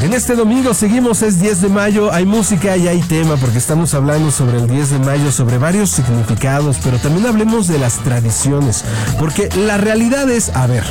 En este domingo seguimos, es 10 de mayo, hay música y hay tema porque estamos hablando sobre el 10 de mayo, sobre varios significados, pero también hablemos de las tradiciones, porque la realidad es, a ver,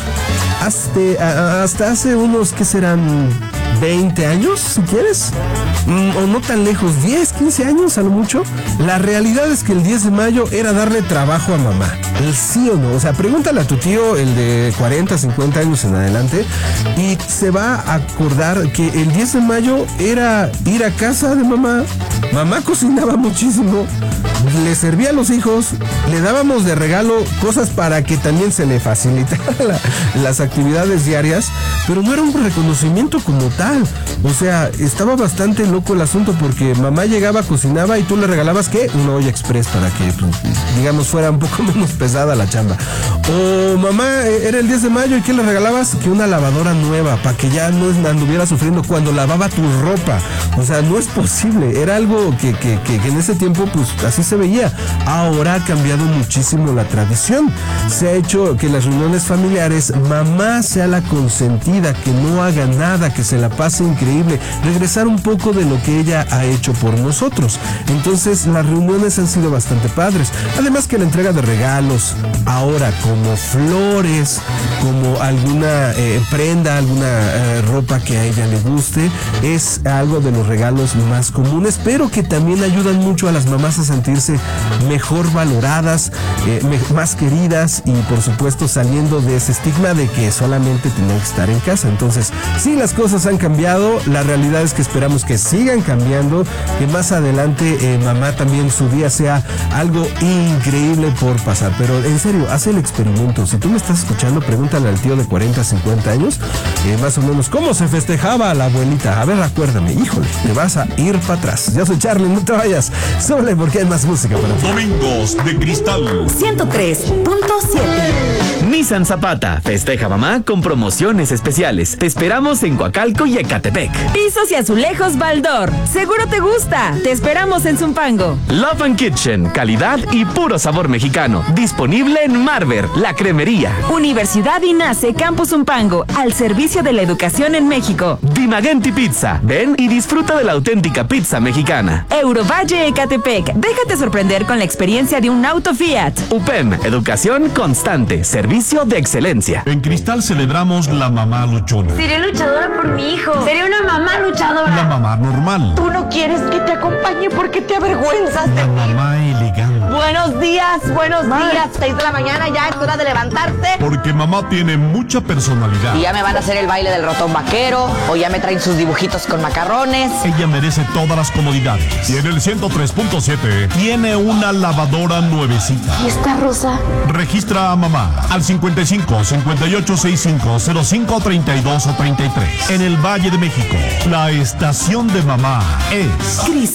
hasta hace unos, ¿qué serán? 20 años, si quieres, o no tan lejos, 10, 15 años a lo mucho, la realidad es que el 10 de mayo era darle trabajo a mamá, el sí o no, o sea, pregúntale a tu tío, el de 40, 50 años en adelante, y se va a acordar que el 10 de mayo era ir a casa de mamá cocinaba muchísimo, le servía a los hijos, le dábamos de regalo cosas para que también se le facilitaran las actividades diarias, pero no era un reconocimiento como tal. O sea, estaba bastante loco el asunto porque mamá llegaba, cocinaba y tú le regalabas, ¿qué? Una olla express para que, digamos, fuera un poco menos pesada la chamba. O mamá, era el 10 de mayo y ¿qué le regalabas? Que una lavadora nueva para que ya no anduviera sufriendo cuando lavaba tu ropa. O sea, no es posible. Era algo que en ese tiempo, pues, así se veía. Ahora ha cambiado muchísimo la tradición. Se ha hecho que las reuniones familiares, mamá sea la consentida, que no haga nada, que se la pase increíble, regresar un poco de lo que ella ha hecho por nosotros. Entonces las reuniones han sido bastante padres. Además que la entrega de regalos, ahora como flores, como alguna prenda, alguna ropa que a ella le guste, es algo de los regalos más comunes, pero que también ayudan mucho a las mamás a sentirse mejor valoradas, más queridas y por supuesto saliendo de ese estigma de que solamente tienen que estar en casa. Entonces, sí, las cosas han cambiado, la realidad es que esperamos que sigan cambiando, que más adelante mamá también su día sea algo increíble por pasar, pero en serio, haz el experimento. Si tú me estás escuchando, pregúntale al tío de 40, 50 años, más o menos, ¿cómo se festejaba a la abuelita? A ver, acuérdame, híjole, te vas a ir para atrás. Yo soy Charlie, no te vayas, súbele porque hay más música para ti. Domingos de Cristal 103.7. Nissan Zapata festeja mamá con promociones especiales. Te esperamos en Coacalco y Ecatepec. Pisos y azulejos Baldor. Seguro te gusta. Te esperamos en Zumpango. Love and Kitchen, calidad y puro sabor mexicano. Disponible en Marver, la cremería. Universidad INACE Campus Zumpango, al servicio de la educación en México. Dimagenti Pizza. Ven y disfruta de la auténtica pizza mexicana. Eurovalle Ecatepec. Déjate sorprender con la experiencia de un auto Fiat. UPEM, educación constante, servicio de excelencia. En Cristal celebramos la mamá luchona. Seré luchadora por mi hijo. Seré una mamá luchadora. La mamá normal. Tú no quieres que te acompañe porque te avergüenzas de La mí. mamá elegante. Buenos días, 6 de la mañana, ya es hora de levantarte. Porque mamá tiene mucha personalidad. Y ya me van a hacer el baile del ratón vaquero, o ya me traen sus dibujitos con macarrones. Ella merece todas las comodidades. Y en el 103.7 tiene una lavadora nuevecita. ¿Y esta rosa? Registra a mamá al 55 58 65 05 32 o 33. En el Valle de México, la estación de mamá es